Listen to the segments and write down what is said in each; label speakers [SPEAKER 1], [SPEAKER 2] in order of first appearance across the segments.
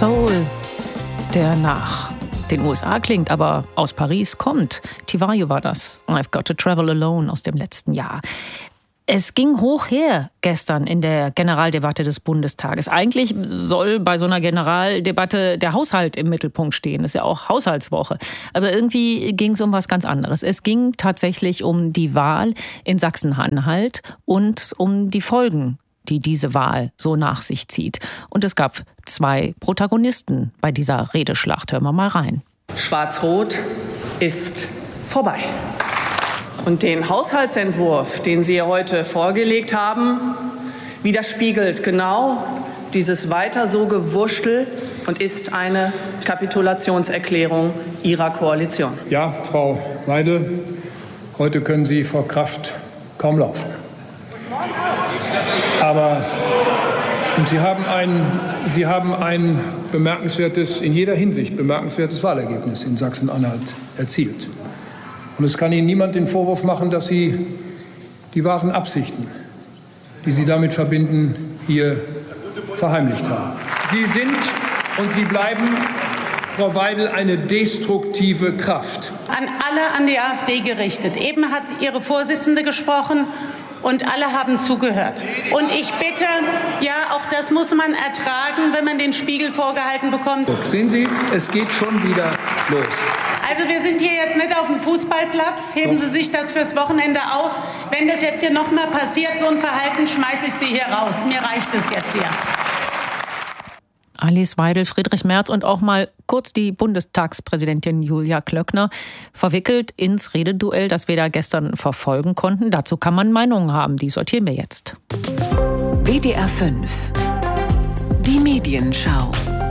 [SPEAKER 1] Soul, der nach den USA klingt, aber aus Paris kommt. Tivario war das. I've Got to Travel Alone aus dem letzten Jahr. Es ging hoch her gestern in der Generaldebatte des Bundestages. Eigentlich soll bei so einer Generaldebatte der Haushalt im Mittelpunkt stehen. Das ist ja auch Haushaltswoche. Aber irgendwie ging es um was ganz anderes. Es ging tatsächlich um die Wahl in Sachsen-Anhalt und um die Folgen, die diese Wahl so nach sich zieht. Und es gab 2 Protagonisten bei dieser Redeschlacht. Hören wir mal rein.
[SPEAKER 2] Schwarz-Rot ist vorbei. Und den Haushaltsentwurf, den Sie heute vorgelegt haben, widerspiegelt genau dieses weiter so Gewurschtel und ist eine Kapitulationserklärung Ihrer Koalition.
[SPEAKER 3] Ja, Frau Weidel, heute können Sie vor Kraft kaum laufen. Aber Sie haben ein bemerkenswertes, in jeder Hinsicht bemerkenswertes Wahlergebnis in Sachsen-Anhalt erzielt. Und es kann Ihnen niemand den Vorwurf machen, dass Sie die wahren Absichten, die Sie damit verbinden, hier verheimlicht haben. Sie sind und Sie bleiben, Frau Weidel, eine destruktive Kraft.
[SPEAKER 4] An die AfD gerichtet. Eben hat Ihre Vorsitzende gesprochen. Und alle haben zugehört. Und ich bitte, ja, auch das muss man ertragen, wenn man den Spiegel vorgehalten bekommt.
[SPEAKER 3] Sehen Sie, es geht schon wieder los.
[SPEAKER 4] Also wir sind hier jetzt nicht auf dem Fußballplatz. Heben Sie sich das fürs Wochenende auf. Wenn das jetzt hier noch mal passiert, so ein Verhalten, schmeiße ich Sie hier raus. Mir reicht es jetzt hier.
[SPEAKER 1] Alice Weidel, Friedrich Merz und auch mal kurz die Bundestagspräsidentin Julia Klöckner verwickelt ins Rededuell, das wir da gestern verfolgen konnten. Dazu kann man Meinungen haben, die sortieren wir jetzt.
[SPEAKER 5] WDR 5. Die Medienschau.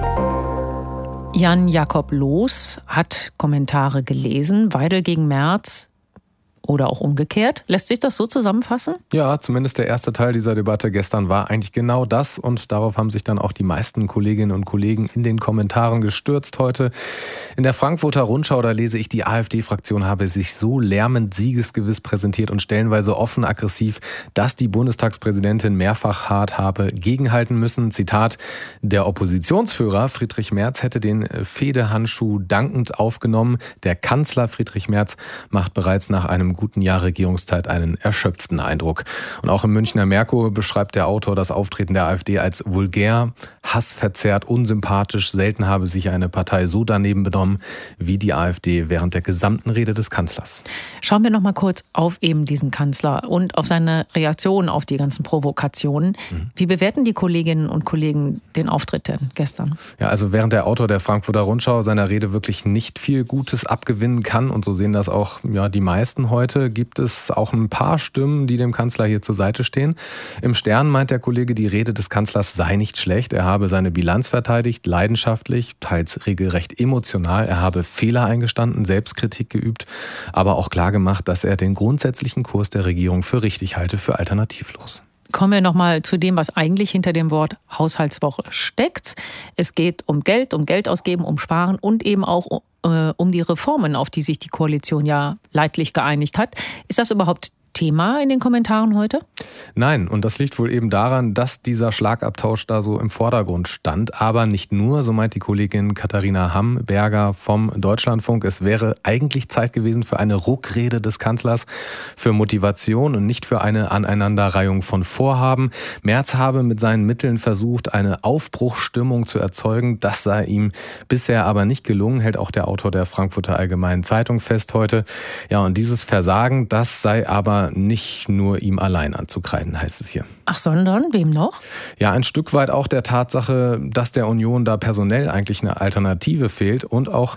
[SPEAKER 1] Jan Jakob Loos hat Kommentare gelesen. Weidel gegen Merz. Oder auch umgekehrt. Lässt sich das so zusammenfassen?
[SPEAKER 6] Ja, zumindest der erste Teil dieser Debatte gestern war eigentlich genau das. Und darauf haben sich dann auch die meisten Kolleginnen und Kollegen in den Kommentaren gestürzt heute. In der Frankfurter Rundschau, da lese ich, die AfD-Fraktion habe sich so lärmend siegesgewiss präsentiert und stellenweise offen aggressiv, dass die Bundestagspräsidentin mehrfach hart habe gegenhalten müssen. Zitat, der Oppositionsführer Friedrich Merz hätte den Fehdehandschuh dankend aufgenommen. Der Kanzler Friedrich Merz macht bereits nach einem guten Jahr Regierungszeit einen erschöpften Eindruck. Und auch im Münchner Merkur beschreibt der Autor das Auftreten der AfD als vulgär, hassverzerrt, unsympathisch. Selten habe sich eine Partei so daneben benommen wie die AfD während der gesamten Rede des Kanzlers.
[SPEAKER 1] Schauen wir noch mal kurz auf eben diesen Kanzler und auf seine Reaktion auf die ganzen Provokationen. Wie bewerten die Kolleginnen und Kollegen den Auftritt denn gestern?
[SPEAKER 6] Ja, also während der Autor der Frankfurter Rundschau seiner Rede wirklich nicht viel Gutes abgewinnen kann, und so sehen das auch die meisten heute, gibt es auch ein paar Stimmen, die dem Kanzler hier zur Seite stehen. Im Stern meint der Kollege, die Rede des Kanzlers sei nicht schlecht. Er habe seine Bilanz verteidigt, leidenschaftlich, teils regelrecht emotional. Er habe Fehler eingestanden, Selbstkritik geübt, aber auch klargemacht, dass er den grundsätzlichen Kurs der Regierung für richtig halte, für alternativlos.
[SPEAKER 1] Kommen wir nochmal zu dem, was eigentlich hinter dem Wort Haushaltswoche steckt. Es geht um Geld ausgeben, um Sparen und eben auch um die Reformen, auf die sich die Koalition ja leidlich geeinigt hat. Ist das überhaupt Thema in den Kommentaren heute?
[SPEAKER 6] Nein, und das liegt wohl eben daran, dass dieser Schlagabtausch da so im Vordergrund stand. Aber nicht nur, so meint die Kollegin Katharina Hamberger vom Deutschlandfunk. Es wäre eigentlich Zeit gewesen für eine Ruckrede des Kanzlers, für Motivation und nicht für eine Aneinanderreihung von Vorhaben. Merz habe mit seinen Mitteln versucht, eine Aufbruchsstimmung zu erzeugen. Das sei ihm bisher aber nicht gelungen, hält auch der Autor der Frankfurter Allgemeinen Zeitung fest heute. Ja, und dieses Versagen, das sei aber nicht nur ihm allein anzukreiden, heißt es hier.
[SPEAKER 1] Ach, sondern wem noch?
[SPEAKER 6] Ja, ein Stück weit auch der Tatsache, dass der Union da personell eigentlich eine Alternative fehlt und auch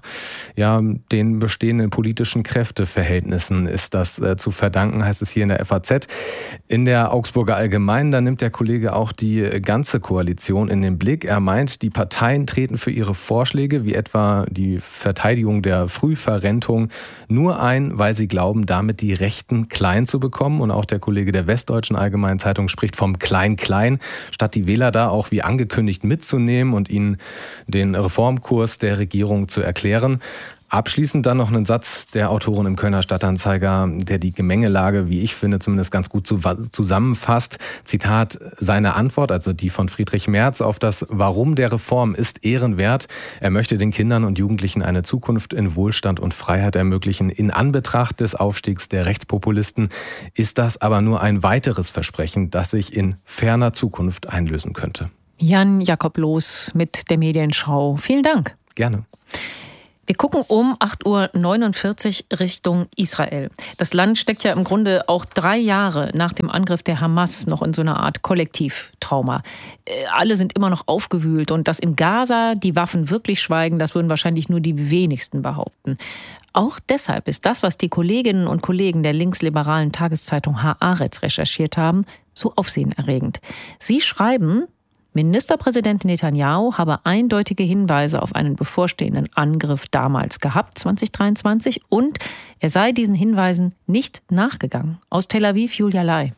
[SPEAKER 6] den bestehenden politischen Kräfteverhältnissen ist das zu verdanken, heißt es hier in der FAZ. In der Augsburger Allgemeinen, da nimmt der Kollege auch die ganze Koalition in den Blick. Er meint, die Parteien treten für ihre Vorschläge, wie etwa die Verteidigung der Frühverrentung, nur ein, weil sie glauben, damit die Rechten klein zu bekommen. Und auch der Kollege der Westdeutschen Allgemeinen Zeitung spricht vom Klein-Klein, statt die Wähler da auch wie angekündigt mitzunehmen und ihnen den Reformkurs der Regierung zu erklären. Abschließend dann noch einen Satz der Autorin im Kölner Stadtanzeiger, der die Gemengelage, wie ich finde, zumindest ganz gut zusammenfasst. Zitat, seine Antwort, also die von Friedrich Merz auf das Warum der Reform ist ehrenwert. Er möchte den Kindern und Jugendlichen eine Zukunft in Wohlstand und Freiheit ermöglichen. In Anbetracht des Aufstiegs der Rechtspopulisten ist das aber nur ein weiteres Versprechen, das sich in ferner Zukunft einlösen könnte.
[SPEAKER 1] Jan Jakob Loos mit der Medienschau. Vielen Dank.
[SPEAKER 6] Gerne.
[SPEAKER 1] Wir gucken um 8.49 Uhr Richtung Israel. Das Land steckt ja im Grunde auch 3 Jahre nach dem Angriff der Hamas noch in so einer Art Kollektivtrauma. Alle sind immer noch aufgewühlt und dass in Gaza die Waffen wirklich schweigen, das würden wahrscheinlich nur die wenigsten behaupten. Auch deshalb ist das, was die Kolleginnen und Kollegen der linksliberalen Tageszeitung Haaretz recherchiert haben, so aufsehenerregend. Sie schreiben, Ministerpräsident Netanyahu habe eindeutige Hinweise auf einen bevorstehenden Angriff damals gehabt, 2023, und er sei diesen Hinweisen nicht nachgegangen. Aus Tel Aviv, Julia Lai.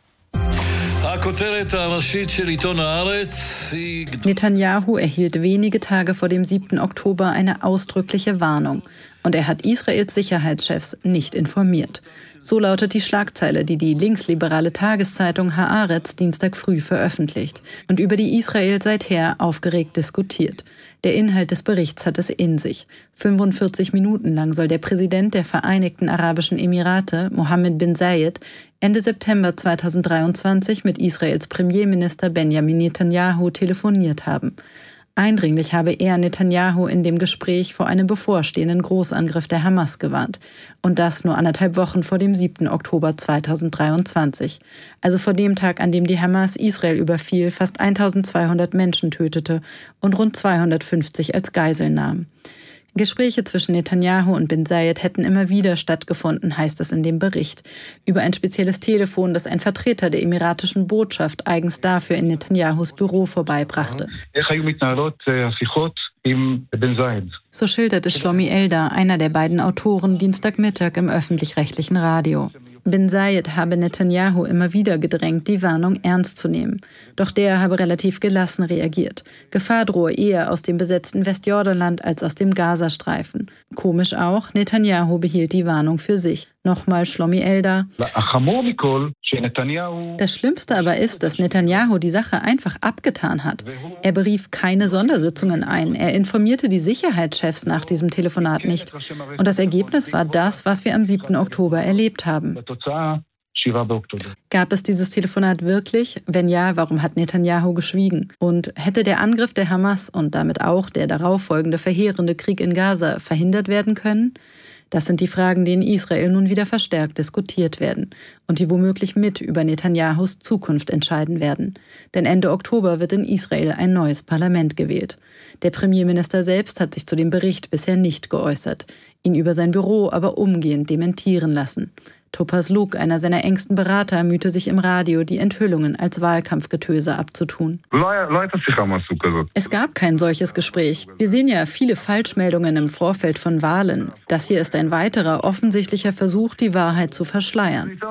[SPEAKER 7] Netanyahu erhielt wenige Tage vor dem 7. Oktober eine ausdrückliche Warnung. Und er hat Israels Sicherheitschefs nicht informiert. So lautet die Schlagzeile, die die linksliberale Tageszeitung Haaretz Dienstag früh veröffentlicht und über die Israel seither aufgeregt diskutiert. Der Inhalt des Berichts hat es in sich. 45 Minuten lang soll der Präsident der Vereinigten Arabischen Emirate, Mohammed bin Zayed, Ende September 2023 mit Israels Premierminister Benjamin Netanyahu telefoniert haben. Eindringlich habe er Netanyahu in dem Gespräch vor einem bevorstehenden Großangriff der Hamas gewarnt. Und das nur 1,5 Wochen vor dem 7. Oktober 2023. Also vor dem Tag, an dem die Hamas Israel überfiel, fast 1200 Menschen tötete und rund 250 als Geiseln nahm. Gespräche zwischen Netanyahu und bin Zayed hätten immer wieder stattgefunden, heißt es in dem Bericht. Über ein spezielles Telefon, das ein Vertreter der emiratischen Botschaft eigens dafür in Netanyahus Büro vorbeibrachte. So schildert es Shlomi Eldar, einer der beiden Autoren, Dienstagmittag im öffentlich-rechtlichen Radio. Bin Zayed habe Netanyahu immer wieder gedrängt, die Warnung ernst zu nehmen. Doch der habe relativ gelassen reagiert. Gefahr drohe eher aus dem besetzten Westjordanland als aus dem Gazastreifen. Komisch auch, Netanyahu behielt die Warnung für sich. Nochmal Shlomi Eldar. Das Schlimmste aber ist, dass Netanyahu die Sache einfach abgetan hat. Er berief keine Sondersitzungen ein. Er informierte die Sicherheitschefs nach diesem Telefonat nicht. Und das Ergebnis war das, was wir am 7. Oktober erlebt haben. Gab es dieses Telefonat wirklich? Wenn ja, warum hat Netanyahu geschwiegen? Und hätte der Angriff der Hamas und damit auch der darauffolgende verheerende Krieg in Gaza verhindert werden können? Das sind die Fragen, die in Israel nun wieder verstärkt diskutiert werden und die womöglich mit über Netanyahus Zukunft entscheiden werden. Denn Ende Oktober wird in Israel ein neues Parlament gewählt. Der Premierminister selbst hat sich zu dem Bericht bisher nicht geäußert, ihn über sein Büro aber umgehend dementieren lassen. Topaz Luke, einer seiner engsten Berater, mühte sich im Radio, die Enthüllungen als Wahlkampfgetöse abzutun. Es gab kein solches Gespräch. Wir sehen ja viele Falschmeldungen im Vorfeld von Wahlen. Das hier ist ein weiterer offensichtlicher Versuch, die Wahrheit zu verschleiern.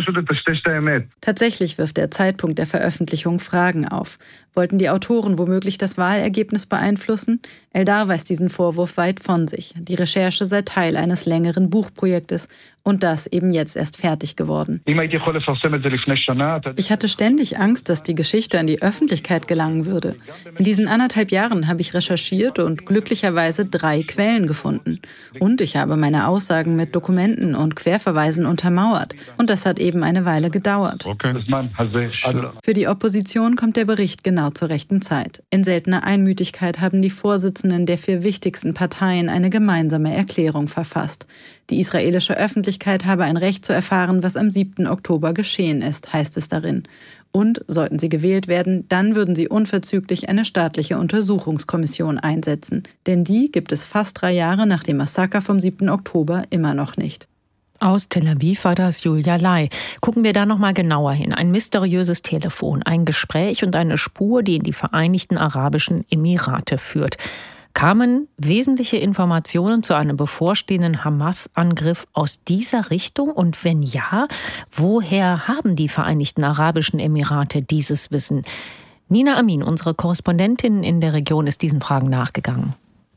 [SPEAKER 7] Tatsächlich wirft der Zeitpunkt der Veröffentlichung Fragen auf. Wollten die Autoren womöglich das Wahlergebnis beeinflussen? Eldar weist diesen Vorwurf weit von sich. Die Recherche sei Teil eines längeren Buchprojektes und das eben jetzt erst fertig geworden. Ich hatte ständig Angst, dass die Geschichte an die Öffentlichkeit gelangen würde. In diesen 1,5 Jahren habe ich recherchiert und glücklicherweise 3 Quellen gefunden. Und ich habe meine Aussagen mit Dokumenten und Querverweisen untermauert. Und das hat eben eine Weile gedauert.
[SPEAKER 8] Okay.
[SPEAKER 7] Für die Opposition kommt der Bericht genau zur rechten Zeit. In seltener Einmütigkeit haben die Vorsitzenden der 4 wichtigsten Parteien eine gemeinsame Erklärung verfasst. Die israelische Öffentlichkeit habe ein Recht zu erfahren, was am 7. Oktober geschehen ist, heißt es darin. Und, sollten sie gewählt werden, dann würden sie unverzüglich eine staatliche Untersuchungskommission einsetzen. Denn die gibt es fast 3 Jahre nach dem Massaker vom 7. Oktober immer noch nicht.
[SPEAKER 1] Aus Tel Aviv war das Julia Lai. Gucken wir da noch mal genauer hin. Ein mysteriöses Telefon, ein Gespräch und eine Spur, die in die Vereinigten Arabischen Emirate führt. Kamen wesentliche Informationen zu einem bevorstehenden Hamas-Angriff aus dieser Richtung? Und wenn ja, woher haben die Vereinigten Arabischen Emirate dieses Wissen? Nina Amin, unsere Korrespondentin in der Region, ist diesen Fragen nachgegangen.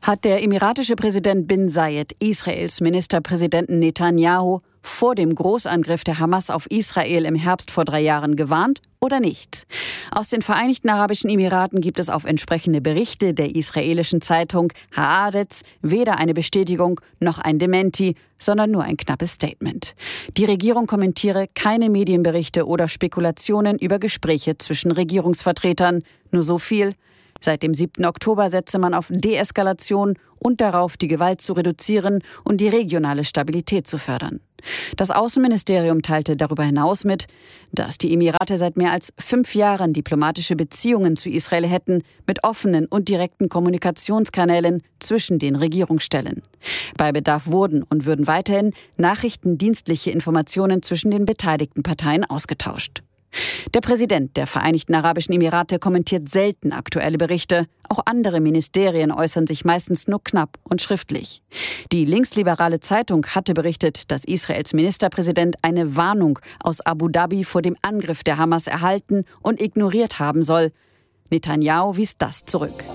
[SPEAKER 8] hat der emiratische Präsident Bin Zayed Israels Ministerpräsidenten Netanyahu vor dem Großangriff der Hamas auf Israel im Herbst vor 3 Jahren gewarnt oder nicht? Aus den Vereinigten Arabischen Emiraten gibt es auf entsprechende Berichte der israelischen Zeitung Haaretz weder eine Bestätigung noch ein Dementi, sondern nur ein knappes Statement. Die Regierung kommentiere keine Medienberichte oder Spekulationen über Gespräche zwischen Regierungsvertretern. Nur so viel: Seit dem 7. Oktober setze man auf Deeskalation und darauf, die Gewalt zu reduzieren und die regionale Stabilität zu fördern. Das Außenministerium teilte darüber hinaus mit, dass die Emirate seit mehr als 5 Jahren diplomatische Beziehungen zu Israel hätten, mit offenen und direkten Kommunikationskanälen zwischen den Regierungsstellen. Bei Bedarf wurden und würden weiterhin nachrichtendienstliche Informationen zwischen den beteiligten Parteien ausgetauscht. Der Präsident der Vereinigten Arabischen Emirate kommentiert selten aktuelle Berichte. Auch andere Ministerien äußern sich meistens nur knapp und schriftlich. Die linksliberale Zeitung hatte berichtet, dass Israels Ministerpräsident eine Warnung aus Abu Dhabi vor dem Angriff der Hamas erhalten und ignoriert haben soll. Netanyahu wies das zurück.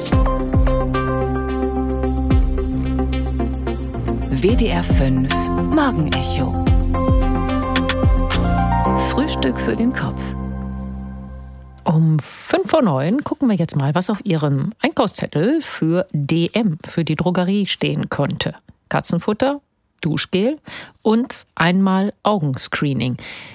[SPEAKER 5] WDR 5 Morgenecho. Frühstück für den Kopf.
[SPEAKER 1] Um 8:55 gucken wir jetzt mal, was auf Ihrem Einkaufszettel für DM, für die Drogerie, stehen könnte. Katzenfutter, Duschgel und einmal Augenscreening.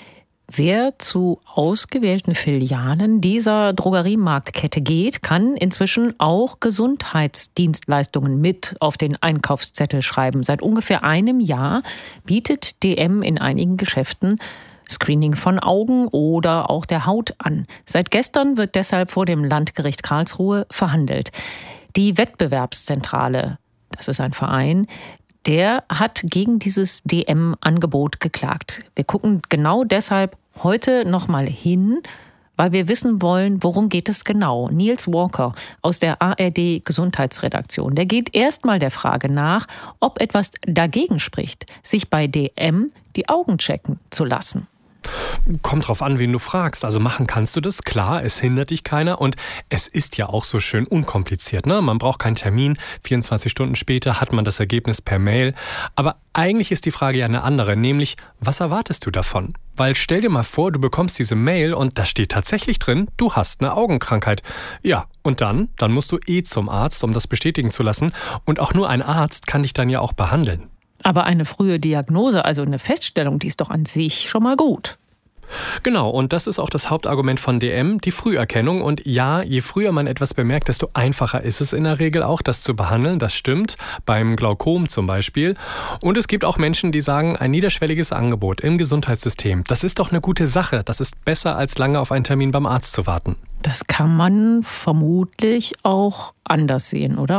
[SPEAKER 1] Wer zu ausgewählten Filialen dieser Drogeriemarktkette geht, kann inzwischen auch Gesundheitsdienstleistungen mit auf den Einkaufszettel schreiben. Seit ungefähr einem Jahr bietet DM in einigen Geschäften Screening von Augen oder auch der Haut an. Seit gestern wird deshalb vor dem Landgericht Karlsruhe verhandelt. Die Wettbewerbszentrale, das ist ein Verein, der hat gegen dieses DM-Angebot geklagt. Wir gucken genau deshalb heute nochmal hin, weil wir wissen wollen, worum geht es genau. Niels Walker aus der ARD Gesundheitsredaktion, der geht erstmal der Frage nach, ob etwas dagegen spricht, sich bei DM die Augen checken zu lassen.
[SPEAKER 9] Kommt drauf an, wen du fragst. Also machen kannst du das, klar, es hindert dich keiner und es ist ja auch so schön unkompliziert, ne? Man braucht keinen Termin, 24 Stunden später hat man das Ergebnis per Mail. Aber eigentlich ist die Frage ja eine andere, nämlich, was erwartest du davon? Weil stell dir mal vor, du bekommst diese Mail und da steht tatsächlich drin, du hast eine Augenkrankheit. Ja, und dann musst du zum Arzt, um das bestätigen zu lassen. Und auch nur ein Arzt kann dich dann ja auch behandeln.
[SPEAKER 1] Aber eine frühe Diagnose, also eine Feststellung, die ist doch an sich schon mal gut.
[SPEAKER 9] Genau, und das ist auch das Hauptargument von DM, die Früherkennung. Und ja, je früher man etwas bemerkt, desto einfacher ist es in der Regel auch, das zu behandeln. Das stimmt, beim Glaukom zum Beispiel. Und es gibt auch Menschen, die sagen, ein niederschwelliges Angebot im Gesundheitssystem, das ist doch eine gute Sache. Das ist besser, als lange auf einen Termin beim Arzt zu warten.
[SPEAKER 1] Das kann man vermutlich auch anders sehen, oder?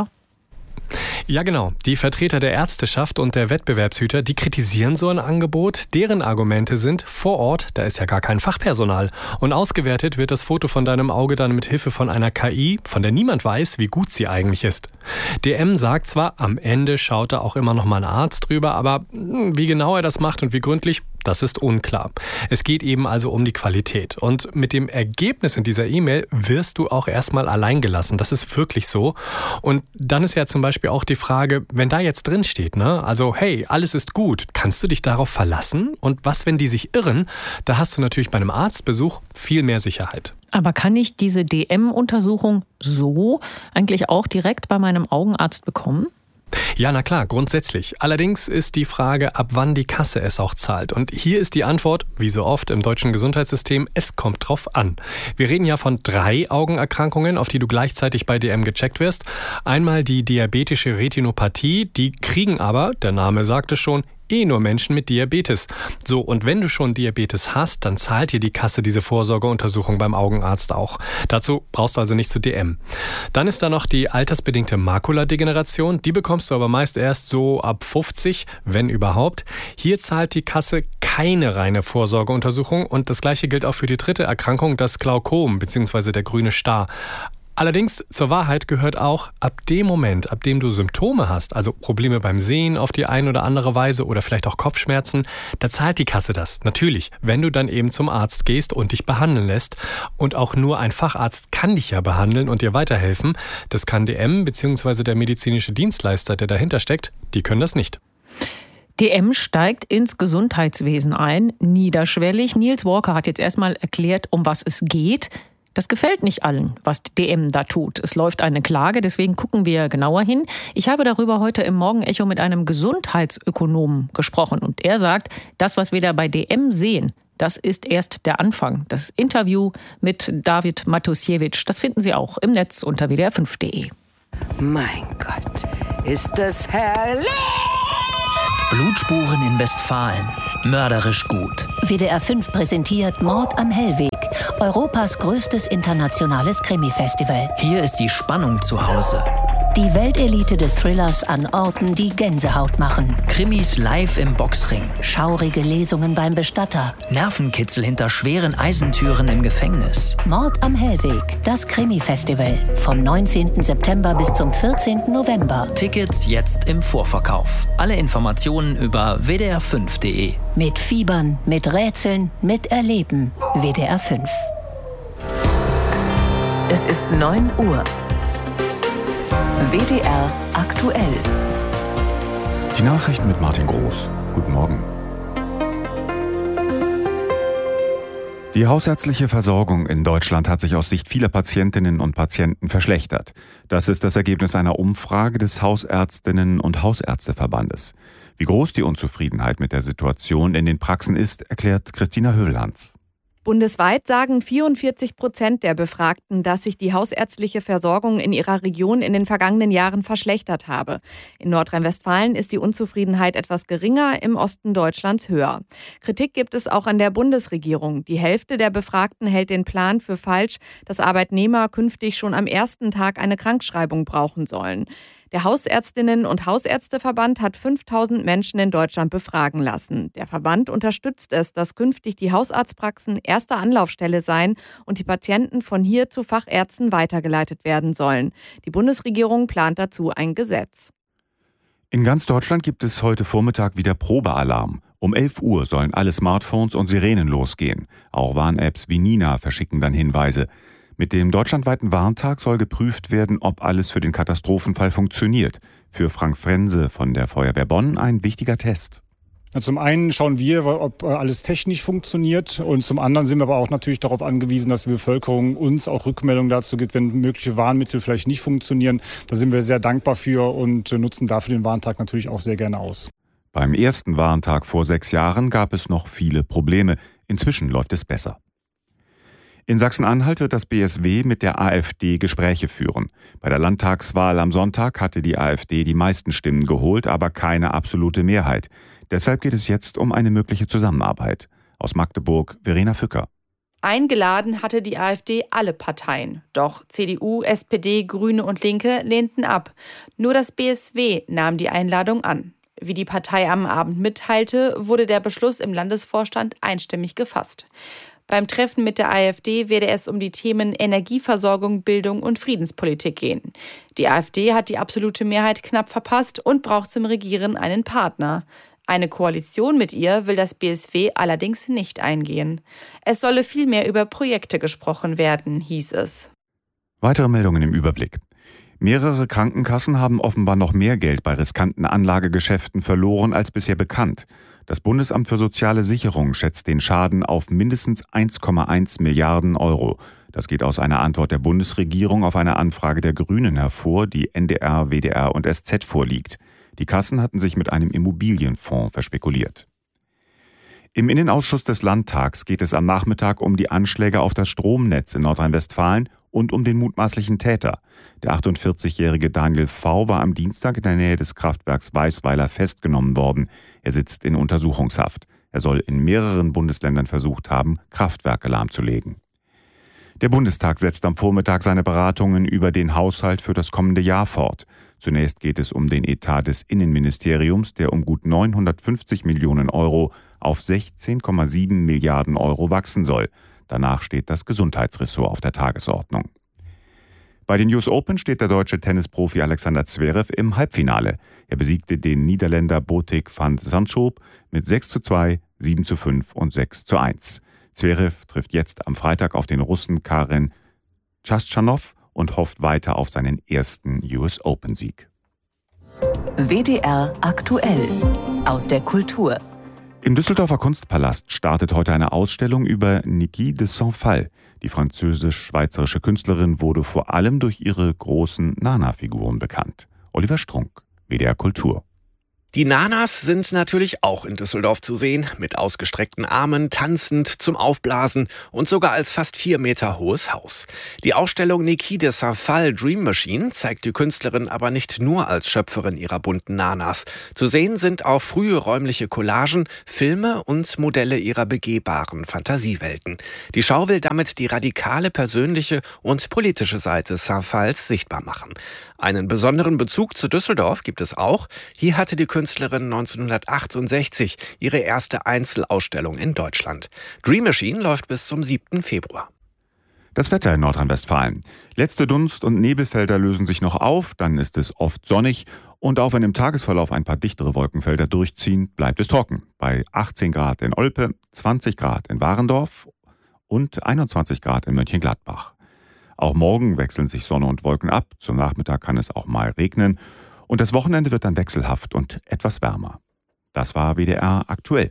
[SPEAKER 9] Ja, genau. Die Vertreter der Ärzteschaft und der Wettbewerbshüter, die kritisieren so ein Angebot. Deren Argumente sind, vor Ort, da ist ja gar kein Fachpersonal. Und ausgewertet wird das Foto von deinem Auge dann mit Hilfe von einer KI, von der niemand weiß, wie gut sie eigentlich ist. DM sagt zwar, am Ende schaut da auch immer noch mal ein Arzt drüber, aber wie genau er das macht und wie gründlich, das ist unklar. Es geht eben also um die Qualität. Und mit dem Ergebnis in dieser E-Mail wirst du auch erstmal allein gelassen. Das ist wirklich so. Und dann ist ja zum Beispiel auch die Frage, wenn da jetzt drin steht, ne? Also hey, alles ist gut, kannst du dich darauf verlassen? Und was, wenn die sich irren? Da hast du natürlich bei einem Arztbesuch viel mehr Sicherheit.
[SPEAKER 1] Aber kann ich diese DM-Untersuchung so eigentlich auch direkt bei meinem Augenarzt bekommen?
[SPEAKER 9] Ja, na klar, grundsätzlich. Allerdings ist die Frage, ab wann die Kasse es auch zahlt. Und hier ist die Antwort, wie so oft im deutschen Gesundheitssystem, es kommt drauf an. Wir reden ja von 3 Augenerkrankungen, auf die du gleichzeitig bei DM gecheckt wirst. Einmal die diabetische Retinopathie, die kriegen aber, der Name sagt es schon, nur Menschen mit Diabetes. So, und wenn du schon Diabetes hast, dann zahlt dir die Kasse diese Vorsorgeuntersuchung beim Augenarzt auch. Dazu brauchst du also nicht zu DM. Dann ist da noch die altersbedingte Makuladegeneration. Die bekommst du aber meist erst so ab 50, wenn überhaupt. Hier zahlt die Kasse keine reine Vorsorgeuntersuchung und das Gleiche gilt auch für die 3. Erkrankung, das Glaukom bzw. der grüne Star. Allerdings zur Wahrheit gehört auch, ab dem Moment, ab dem du Symptome hast, also Probleme beim Sehen auf die eine oder andere Weise oder vielleicht auch Kopfschmerzen, da zahlt die Kasse das. Natürlich, wenn du dann eben zum Arzt gehst und dich behandeln lässt. Und auch nur ein Facharzt kann dich ja behandeln und dir weiterhelfen. Das kann DM bzw. der medizinische Dienstleister, der dahinter steckt, die können das nicht.
[SPEAKER 1] DM steigt ins Gesundheitswesen ein, niederschwellig. Niels Walker hat jetzt erstmal erklärt, um was es geht. Das gefällt nicht allen, was DM da tut. Es läuft eine Klage, deswegen gucken wir genauer hin. Ich habe darüber heute im Morgenecho mit einem Gesundheitsökonomen gesprochen. Und er sagt, das, was wir da bei DM sehen, das ist erst der Anfang. Das Interview mit David Matusiewicz, das finden Sie auch im Netz unter wdr5.de.
[SPEAKER 10] Mein Gott, ist das herrlich!
[SPEAKER 11] Blutspuren in Westfalen. Mörderisch gut.
[SPEAKER 12] WDR 5 präsentiert Mord am Hellweg. Europas größtes internationales Krimi-Festival.
[SPEAKER 11] Hier ist die Spannung zu Hause.
[SPEAKER 12] Die Weltelite des Thrillers an Orten, die Gänsehaut machen.
[SPEAKER 11] Krimis live im Boxring.
[SPEAKER 12] Schaurige Lesungen beim Bestatter.
[SPEAKER 11] Nervenkitzel hinter schweren Eisentüren im Gefängnis.
[SPEAKER 12] Mord am Hellweg, das Krimi-Festival. Vom 19. September bis zum 14. November.
[SPEAKER 11] Tickets jetzt im Vorverkauf. Alle Informationen über wdr5.de.
[SPEAKER 12] Mit Fiebern, mit Rätseln, mit Erleben. WDR 5.
[SPEAKER 5] Es ist 9 Uhr. WDR aktuell.
[SPEAKER 13] Die Nachrichten mit Martin Groß. Guten Morgen. Die hausärztliche Versorgung in Deutschland hat sich aus Sicht vieler Patientinnen und Patienten verschlechtert. Das ist das Ergebnis einer Umfrage des Hausärztinnen- und Hausärzteverbandes. Wie groß die Unzufriedenheit mit der Situation in den Praxen ist, erklärt Christina Hövelhans.
[SPEAKER 14] Bundesweit sagen 44% der Befragten, dass sich die hausärztliche Versorgung in ihrer Region in den vergangenen Jahren verschlechtert habe. In Nordrhein-Westfalen ist die Unzufriedenheit etwas geringer, im Osten Deutschlands höher. Kritik gibt es auch an der Bundesregierung. Die Hälfte der Befragten hält den Plan für falsch, dass Arbeitnehmer künftig schon am ersten Tag eine Krankschreibung brauchen sollen. Der Hausärztinnen- und Hausärzteverband hat 5000 Menschen in Deutschland befragen lassen. Der Verband unterstützt es, dass künftig die Hausarztpraxen erste Anlaufstelle seien und die Patienten von hier zu Fachärzten weitergeleitet werden sollen. Die Bundesregierung plant dazu ein Gesetz.
[SPEAKER 13] In ganz Deutschland gibt es heute Vormittag wieder Probealarm. Um 11 Uhr sollen alle Smartphones und Sirenen losgehen. Auch Warn-Apps wie Nina verschicken dann Hinweise. Mit dem deutschlandweiten Warntag soll geprüft werden, ob alles für den Katastrophenfall funktioniert. Für Frank Frense von der Feuerwehr Bonn ein wichtiger Test.
[SPEAKER 15] Zum einen schauen wir, ob alles technisch funktioniert, und zum anderen sind wir aber auch natürlich darauf angewiesen, dass die Bevölkerung uns auch Rückmeldungen dazu gibt, wenn mögliche Warnmittel vielleicht nicht funktionieren. Da sind wir sehr dankbar für und nutzen dafür den Warntag natürlich auch sehr gerne aus.
[SPEAKER 13] Beim ersten Warntag vor 6 Jahren gab es noch viele Probleme. Inzwischen läuft es besser. In Sachsen-Anhalt wird das BSW mit der AfD Gespräche führen. Bei der Landtagswahl am Sonntag hatte die AfD die meisten Stimmen geholt, aber keine absolute Mehrheit. Deshalb geht es jetzt um eine mögliche Zusammenarbeit. Aus Magdeburg, Verena Fücker.
[SPEAKER 16] Eingeladen hatte die AfD alle Parteien. Doch CDU, SPD, Grüne und Linke lehnten ab. Nur das BSW nahm die Einladung an. Wie die Partei am Abend mitteilte, wurde der Beschluss im Landesvorstand einstimmig gefasst. Beim Treffen mit der AfD werde es um die Themen Energieversorgung, Bildung und Friedenspolitik gehen. Die AfD hat die absolute Mehrheit knapp verpasst und braucht zum Regieren einen Partner. Eine Koalition mit ihr will das BSW allerdings nicht eingehen. Es solle vielmehr über Projekte gesprochen werden, hieß es.
[SPEAKER 13] Weitere Meldungen im Überblick. Mehrere Krankenkassen haben offenbar noch mehr Geld bei riskanten Anlagegeschäften verloren als bisher bekannt. Das Bundesamt für Soziale Sicherung schätzt den Schaden auf mindestens 1,1 Milliarden Euro. Das geht aus einer Antwort der Bundesregierung auf eine Anfrage der Grünen hervor, die NDR, WDR und SZ vorliegt. Die Kassen hatten sich mit einem Immobilienfonds verspekuliert. Im Innenausschuss des Landtags geht es am Nachmittag um die Anschläge auf das Stromnetz in Nordrhein-Westfalen und um den mutmaßlichen Täter. Der 48-jährige Daniel V. war am Dienstag in der Nähe des Kraftwerks Weißweiler festgenommen worden. Er sitzt in Untersuchungshaft. Er soll in mehreren Bundesländern versucht haben, Kraftwerke lahmzulegen. Der Bundestag setzt am Vormittag seine Beratungen über den Haushalt für das kommende Jahr fort. Zunächst geht es um den Etat des Innenministeriums, der um gut 950 Millionen Euro auf 16,7 Milliarden Euro wachsen soll. Danach steht das Gesundheitsressort auf der Tagesordnung. Bei den US Open steht der deutsche Tennisprofi Alexander Zverev im Halbfinale. Er besiegte den Niederländer Botic van Zandschulp mit 6:2, 7:5 und 6:1. Zverev trifft jetzt am Freitag auf den Russen Karen Khachanov und hofft weiter auf seinen ersten US Open-Sieg.
[SPEAKER 5] WDR aktuell aus der Kultur.
[SPEAKER 13] Im Düsseldorfer Kunstpalast startet heute eine Ausstellung über Niki de Saint-Phalle. Die französisch-schweizerische Künstlerin wurde vor allem durch ihre großen Nana-Figuren bekannt. Oliver Strunk, WDR Kultur.
[SPEAKER 17] Die Nanas sind natürlich auch in Düsseldorf zu sehen, mit ausgestreckten Armen, tanzend, zum Aufblasen und sogar als fast 4 Meter hohes Haus. Die Ausstellung Niki de Saint-Phalle Dream Machine zeigt die Künstlerin aber nicht nur als Schöpferin ihrer bunten Nanas. Zu sehen sind auch frühe räumliche Collagen, Filme und Modelle ihrer begehbaren Fantasiewelten. Die Schau will damit die radikale persönliche und politische Seite Saint-Phalles sichtbar machen. Einen besonderen Bezug zu Düsseldorf gibt es auch. Hier hatte die Künstlerin 1968 ihre erste Einzelausstellung in Deutschland. Dream Machine läuft bis zum 7. Februar.
[SPEAKER 13] Das Wetter in Nordrhein-Westfalen. Letzte Dunst- und Nebelfelder lösen sich noch auf, dann ist es oft sonnig. Und auch wenn im Tagesverlauf ein paar dichtere Wolkenfelder durchziehen, bleibt es trocken. Bei 18 Grad in Olpe, 20 Grad in Warendorf und 21 Grad in Mönchengladbach. Auch morgen wechseln sich Sonne und Wolken ab. Zum Nachmittag kann es auch mal regnen. Und das Wochenende wird dann wechselhaft und etwas wärmer. Das war WDR aktuell.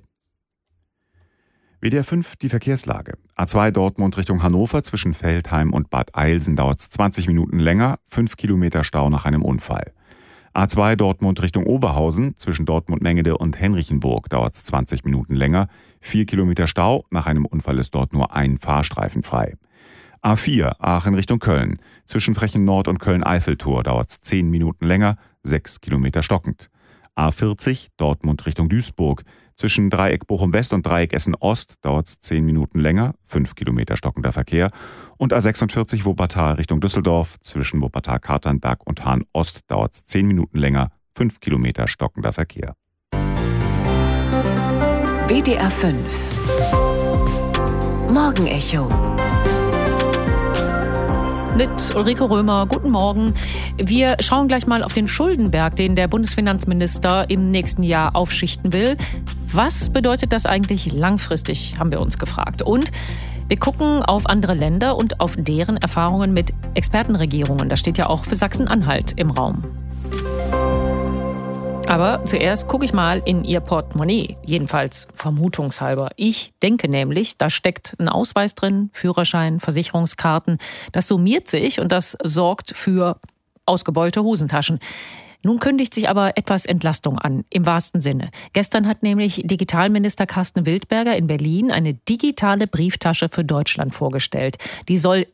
[SPEAKER 13] WDR 5, die Verkehrslage. A2 Dortmund Richtung Hannover zwischen Veltheim und Bad Eilsen dauert es 20 Minuten länger, 5 Kilometer Stau nach einem Unfall. A2 Dortmund Richtung Oberhausen zwischen Dortmund-Mengede und Henrichenburg dauert es 20 Minuten länger, 4 Kilometer Stau, nach einem Unfall ist dort nur ein Fahrstreifen frei. A4 Aachen Richtung Köln. Zwischen Frechen Nord und Köln-Eiffeltor dauert es 10 Minuten länger, 6 Kilometer stockend. A40 Dortmund Richtung Duisburg. Zwischen Dreieck Bochum West und Dreieck Essen Ost dauert es 10 Minuten länger, 5 Kilometer stockender Verkehr. Und A46 Wuppertal Richtung Düsseldorf. Zwischen Wuppertal-Katernberg und Hahn Ost dauert es 10 Minuten länger, 5 Kilometer stockender Verkehr.
[SPEAKER 5] WDR 5 Morgenecho
[SPEAKER 1] mit Ulrike Römer. Guten Morgen. Wir schauen gleich mal auf den Schuldenberg, den der Bundesfinanzminister im nächsten Jahr aufschichten will. Was bedeutet das eigentlich langfristig, haben wir uns gefragt. Und wir gucken auf andere Länder und auf deren Erfahrungen mit Expertenregierungen. Das steht ja auch für Sachsen-Anhalt im Raum. Aber zuerst gucke ich mal in Ihr Portemonnaie, jedenfalls vermutungshalber. Ich denke nämlich, da steckt ein Ausweis drin, Führerschein, Versicherungskarten. Das summiert sich und das sorgt für ausgebeulte Hosentaschen. Nun kündigt sich aber etwas Entlastung an, im wahrsten Sinne. Gestern hat nämlich Digitalminister Carsten Wildberger in Berlin eine digitale Brieftasche für Deutschland vorgestellt. Die soll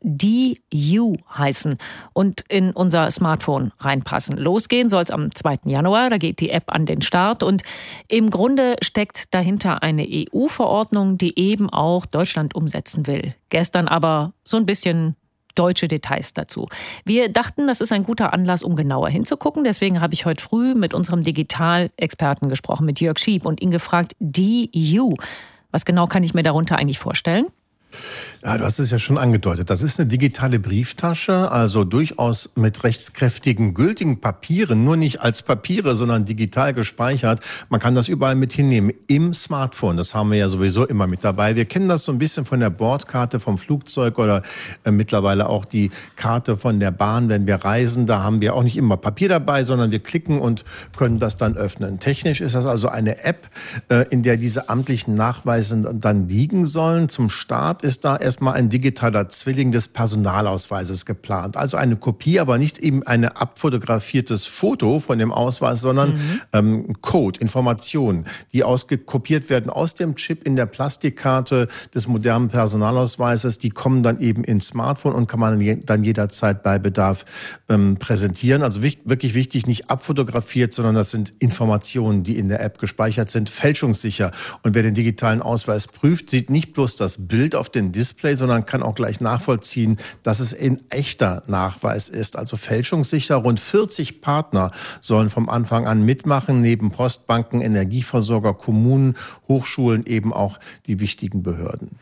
[SPEAKER 1] DU heißen und in unser Smartphone reinpassen. Losgehen soll es am 2. Januar, da geht die App an den Start. Und im Grunde steckt dahinter eine EU-Verordnung, die eben auch Deutschland umsetzen will. Gestern aber so ein bisschen deutsche Details dazu. Wir dachten, das ist ein guter Anlass, um genauer hinzugucken. Deswegen habe ich heute früh mit unserem Digitalexperten gesprochen, mit Jörg Schieb, und ihn gefragt, DU. Was genau kann ich mir darunter eigentlich vorstellen?
[SPEAKER 18] Ja, du hast es ja schon angedeutet. Das ist eine digitale Brieftasche, also durchaus mit rechtskräftigen, gültigen Papieren, nur nicht als Papiere, sondern digital gespeichert. Man kann das überall mit hinnehmen, im Smartphone. Das haben wir ja sowieso immer mit dabei. Wir kennen das so ein bisschen von der Bordkarte vom Flugzeug oder mittlerweile auch die Karte von der Bahn, wenn wir reisen. Da haben wir auch nicht immer Papier dabei, sondern wir klicken und können das dann öffnen. Technisch ist das also eine App, in der diese amtlichen Nachweise dann liegen sollen. Zum Start ist da erstmal ein digitaler Zwilling des Personalausweises geplant. Also eine Kopie, aber nicht eben ein abfotografiertes Foto von dem Ausweis, sondern Code, Informationen, die kopiert werden aus dem Chip in der Plastikkarte des modernen Personalausweises. Die kommen dann eben ins Smartphone und kann man dann jederzeit bei Bedarf präsentieren. Also wirklich wichtig, nicht abfotografiert, sondern das sind Informationen, die in der App gespeichert sind, fälschungssicher. Und wer den digitalen Ausweis prüft, sieht nicht bloß das Bild auf den Display, sondern kann auch gleich nachvollziehen, dass es ein echter Nachweis ist, also fälschungssicher. Rund 40 Partner sollen vom Anfang an mitmachen, neben Postbanken, Energieversorger, Kommunen, Hochschulen, eben auch die wichtigen Behörden.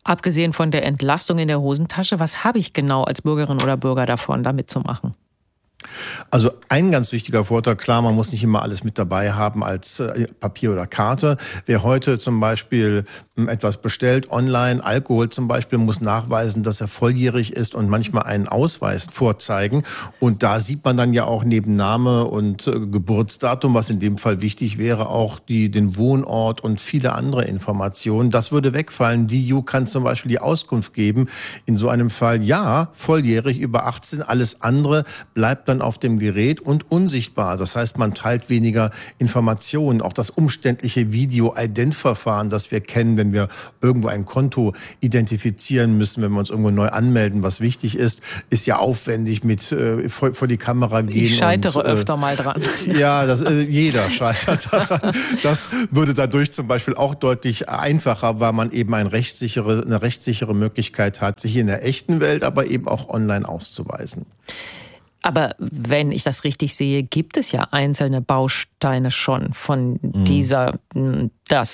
[SPEAKER 1] Abgesehen von der Entlastung in der Hosentasche, was habe ich genau als Bürgerin oder Bürger davon, da mitzumachen?
[SPEAKER 18] Also ein ganz wichtiger Vorteil, klar, man muss nicht immer alles mit dabei haben als Papier oder Karte. Wer heute zum Beispiel etwas bestellt, online, Alkohol zum Beispiel, muss nachweisen, dass er volljährig ist und manchmal einen Ausweis vorzeigen. Und da sieht man dann ja auch neben Name und Geburtsdatum, was in dem Fall wichtig wäre, auch den Wohnort und viele andere Informationen. Das würde wegfallen. Die EU kann zum Beispiel die Auskunft geben, in so einem Fall, ja, volljährig, über 18, alles andere bleibt dann auf dem Gerät und unsichtbar. Das heißt, man teilt weniger Informationen. Auch das umständliche Video-Ident-Verfahren, das wir kennen, wenn wir irgendwo ein Konto identifizieren müssen, wenn wir uns irgendwo neu anmelden, was wichtig ist ja aufwendig mit vor die Kamera gehen.
[SPEAKER 1] Ich scheitere öfter mal dran.
[SPEAKER 18] Ja, jeder scheitert daran. Das würde dadurch zum Beispiel auch deutlich einfacher, weil man eben eine rechtssichere Möglichkeit hat, sich in der echten Welt, aber eben auch online auszuweisen.
[SPEAKER 1] Aber wenn ich das richtig sehe, gibt es ja einzelne Bausteine schon von diesem Ding,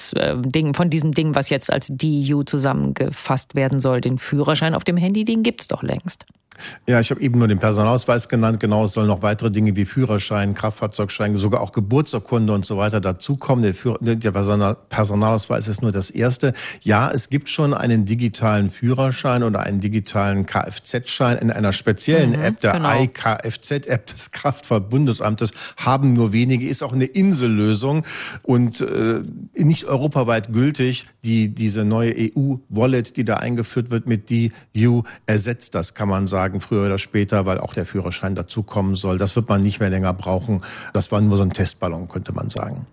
[SPEAKER 1] was jetzt als DU zusammengefasst werden soll. Den Führerschein auf dem Handy, den gibt's doch längst.
[SPEAKER 18] Ja, ich habe eben nur den Personalausweis genannt. Genau, es sollen noch weitere Dinge wie Führerschein, Kraftfahrzeugschein, sogar auch Geburtsurkunde und so weiter dazukommen. Der Personalausweis ist nur das Erste. Ja, es gibt schon einen digitalen Führerschein oder einen digitalen Kfz-Schein in einer speziellen App, der iKFZ-App des Kraftfahrtbundesamtes, haben nur wenige, ist auch eine Insellösung und nicht europaweit gültig. Diese neue EU-Wallet, die da eingeführt wird mit DU, ersetzt das, kann man sagen, früher oder später, weil auch der Führerschein dazukommen soll. Das wird man nicht mehr länger brauchen. Das war nur so ein Testballon, könnte man sagen.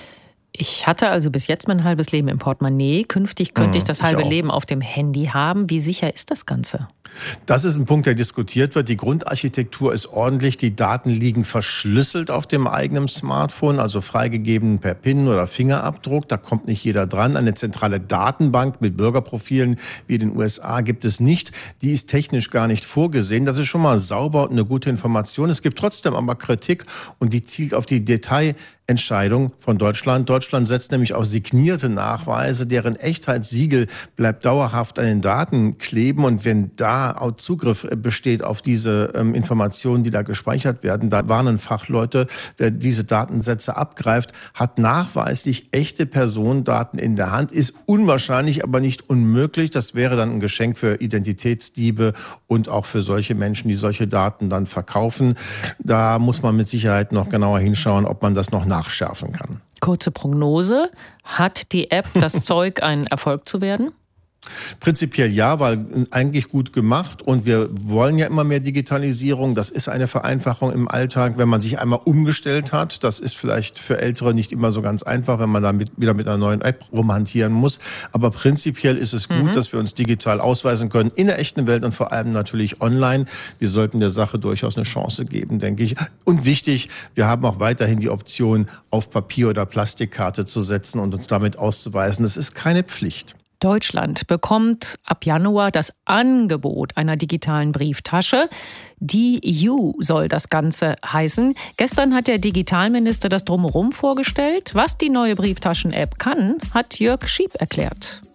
[SPEAKER 1] Ich hatte also bis jetzt mein halbes Leben im Portemonnaie. Künftig könnte ich das halbe Leben auf dem Handy haben. Wie sicher ist das Ganze?
[SPEAKER 18] Das ist ein Punkt, der diskutiert wird. Die Grundarchitektur ist ordentlich. Die Daten liegen verschlüsselt auf dem eigenen Smartphone, also freigegeben per PIN oder Fingerabdruck. Da kommt nicht jeder dran. Eine zentrale Datenbank mit Bürgerprofilen wie in den USA gibt es nicht. Die ist technisch gar nicht vorgesehen. Das ist schon mal sauber und eine gute Information. Es gibt trotzdem aber Kritik und die zielt auf die Detailentscheidung von Deutschland. Deutschland setzt nämlich auf signierte Nachweise, deren Echtheitssiegel bleibt dauerhaft an den Daten kleben. Und wenn da auch Zugriff besteht auf diese Informationen, die da gespeichert werden, da warnen Fachleute, wer diese Datensätze abgreift, hat nachweislich echte Personendaten in der Hand, ist unwahrscheinlich, aber nicht unmöglich. Das wäre dann ein Geschenk für Identitätsdiebe und auch für solche Menschen, die solche Daten dann verkaufen. Da muss man mit Sicherheit noch genauer hinschauen, ob man das noch nachschärfen kann.
[SPEAKER 1] Kurze Prognose. Hat die App das Zeug, ein Erfolg zu werden?
[SPEAKER 18] Prinzipiell ja, weil eigentlich gut gemacht und wir wollen ja immer mehr Digitalisierung. Das ist eine Vereinfachung im Alltag, wenn man sich einmal umgestellt hat. Das ist vielleicht für Ältere nicht immer so ganz einfach, wenn man dann wieder mit einer neuen App rumhantieren muss. Aber prinzipiell ist es gut, dass wir uns digital ausweisen können in der echten Welt und vor allem natürlich online. Wir sollten der Sache durchaus eine Chance geben, denke ich. Und wichtig, wir haben auch weiterhin die Option, auf Papier- oder Plastikkarte zu setzen und uns damit auszuweisen. Das ist keine Pflicht.
[SPEAKER 1] Deutschland bekommt ab Januar das Angebot einer digitalen Brieftasche. DU soll das Ganze heißen. Gestern hat der Digitalminister das Drumherum vorgestellt. Was die neue Brieftaschen-App kann, hat Jörg Schieb erklärt.